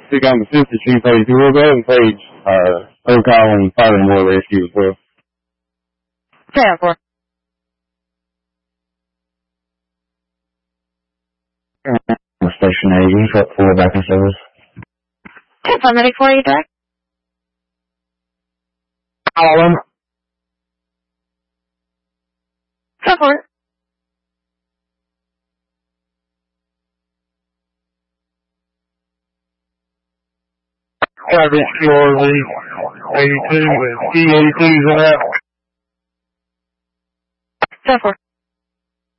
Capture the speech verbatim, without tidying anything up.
Stick on the sister chief page. We'll go ahead and page uh, Ocala and Fire and War Rescue as well. ten four. Station eight, you've got four back in service. ten four, medic four, you direct? All in. ten four. Private C R V eighty-two with E eighty-twos in that. ten four.